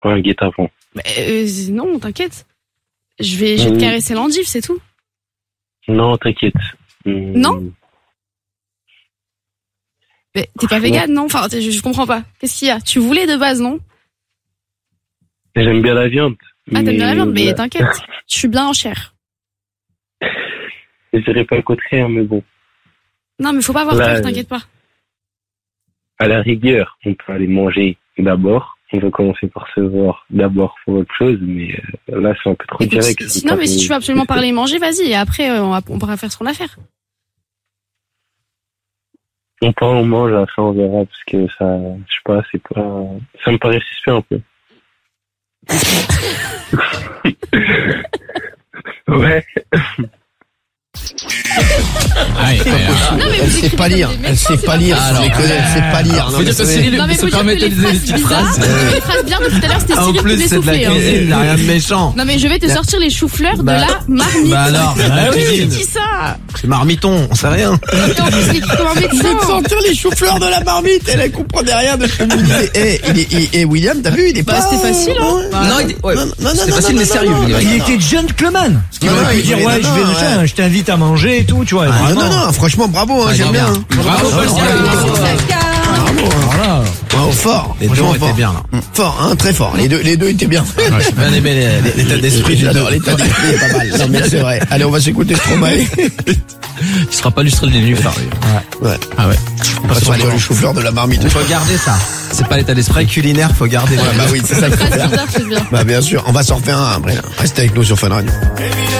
Un guet-apens. Non, t'inquiète. Je vais te caresser l'endive, c'est tout. Non, t'inquiète. Non. Mais t'es pas végane, non? Enfin, je comprends pas. Qu'est-ce qu'il y a? Tu voulais de base, non? J'aime bien la viande. Ah, t'aimes bien la viande, mais t'inquiète. Je suis bien en chair. Je dirais pas le contraire, mais bon. Non, mais faut pas avoir peur, t'inquiète pas. À la rigueur, on peut aller manger d'abord. On va commencer par se voir d'abord pour autre chose, mais là, c'est un peu trop direct. Sinon, mais si tu veux absolument parler et manger, vas-y, et après, on pourra faire ce qu'on a à faire. On part, on mange, après on verra, parce que ça, je sais pas, c'est pas, ça me paraît suspect un peu. Ouais. Elle sait pas lire. Elle sait pas lire. Elle sait pas lire. Faut dire que Cyril se permettait de dire des petites phrases. Les phrases bien depuis tout à l'heure, c'était En Cyril qui plus, les c'est de la soufflait. cuisine, il a rien de méchant. Non mais je vais te sortir les choux-fleurs de la marmite. Bah alors, Qui dit ça? c'est marmiton, on sait rien. En plus, il est comme un Je vais te médecin. sentir les choux-fleurs de la marmite. Elle comprenait rien de ce que vous disiez. William, t'as vu, il est pas... C'était facile, hein. Non, c'était facile mais sérieux. Il était gentleman. Ce qui Non, aurait pu il dire, est- ouais, non, je t'invite à manger et tout, tu vois. Ah, vraiment. non, franchement, bravo, hein, j'aime bien. Hein. Bravo, Voilà. Oh, fort. Les deux Franchement, étaient fort. bien là. Fort, hein, très fort. Les deux étaient bien. J'ai bien aimé l'état d'esprit. J'adore l'état d'esprit, est pas mal. Non, mais c'est vrai. Allez, on va s'écouter Stromae. Il sera pas illustré de nénuphar. Ouais. Ah ouais. Pas sur les choux-fleurs de la marmite. Faut garder ça. C'est pas l'état d'esprit culinaire, faut garder. Ouais, bah oui, c'est ça qu'il faut faire. C'est bien. Bah bien sûr, on va s'en refaire un après. Restez avec nous sur Fun Radio.